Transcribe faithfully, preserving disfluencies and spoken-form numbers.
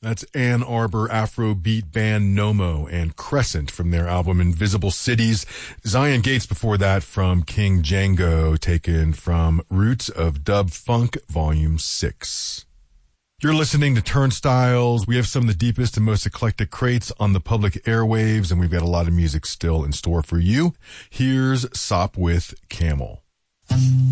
That's Ann Arbor Afrobeat band Nomo and Crescent from their album Invisible Cities. Zion Gates before that from King Django, taken from Roots of Dub Funk, Volume six. You're listening to Turnstiles. We have some of the deepest and most eclectic crates on the public airwaves, and we've got a lot of music still in store for you. Here's Sop with Camel.